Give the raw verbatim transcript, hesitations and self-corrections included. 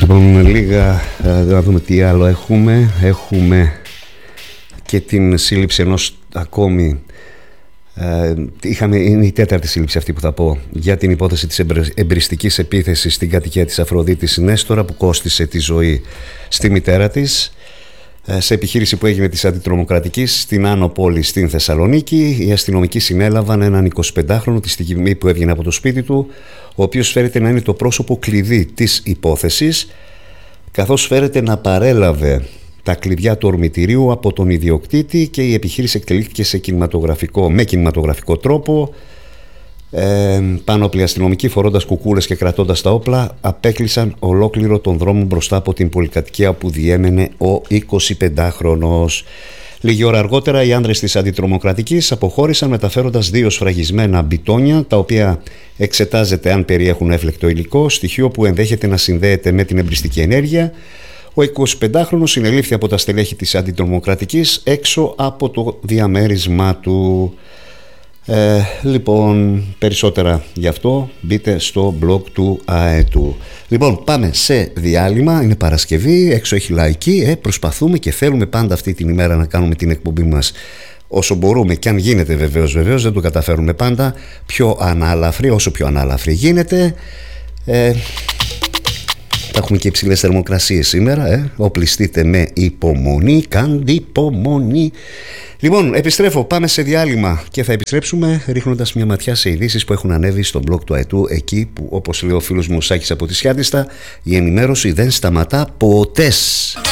Λοιπόν, λίγα να δούμε τι άλλο έχουμε. Έχουμε και την σύλληψη ενός ακόμη. Ε, είχαμε, είναι η τέταρτη σύλληψη αυτή που θα πω για την υπόθεση της εμπριστικής επίθεσης στην κατοικία της Αφροδίτης Νέστορα, που κόστισε τη ζωή στη μητέρα της σε επιχείρηση που έγινε της αντιτρομοκρατικής στην Άνω Πόλη στην Θεσσαλονίκη. Οι αστυνομικοί συνέλαβαν έναν εικοσιπεντάχρονο τη στιγμή που έβγαινε από το σπίτι του, ο οποίος φέρεται να είναι το πρόσωπο κλειδί της υπόθεσης, καθώς φέρεται να παρέλαβε τα κλειδιά του ορμητηρίου από τον ιδιοκτήτη, και η επιχείρηση εκτελήθηκε σε κινηματογραφικό, με κινηματογραφικό τρόπο. Ε, Πάνωπλοι αστυνομικοί, φορώντας κουκούλες και κρατώντας τα όπλα, απέκλεισαν ολόκληρο τον δρόμο μπροστά από την πολυκατοικία που διέμενε ο εικοσιπεντάχρονος. Λίγη ώρα αργότερα οι άνδρες της αντιτρομοκρατικής αποχώρησαν, μεταφέροντας δύο σφραγισμένα μπιτόνια, τα οποία εξετάζεται αν περιέχουν έφλεκτο υλικό, στοιχείο που ενδέχεται να συνδέεται με την εμπριστική ενέργεια. Ο εικοσιπεντάχρονος συνελήφθη από τα στελέχη της αντιτρομοκρατικής έξω από το διαμέρισμά του. Ε, λοιπόν, περισσότερα γι' αυτό μπείτε στο blog του ΑΕΤΟΥ. Λοιπόν, πάμε σε διάλειμμα. Είναι Παρασκευή, έξω έχει λαϊκή. ε, Προσπαθούμε και θέλουμε πάντα αυτή την ημέρα να κάνουμε την εκπομπή μας όσο μπορούμε, και αν γίνεται βεβαίως, βεβαίως δεν το καταφέρουμε πάντα, πιο ανάλαφρη, όσο πιο ανάλαφρη γίνεται. ε, Θα έχουμε και υψηλές θερμοκρασίες σήμερα, ε. Οπλιστείτε με υπομονή, κάντε υπομονή. Λοιπόν, επιστρέφω, πάμε σε διάλειμμα και θα επιστρέψουμε ρίχνοντας μια ματιά σε ειδήσεις που έχουν ανέβει στο blog του ΑΕΤΟΥ, εκεί που, όπως λέει ο φίλος μου Σάκης από τη Σιάντιστα, η ενημέρωση δεν σταματά ποτέ.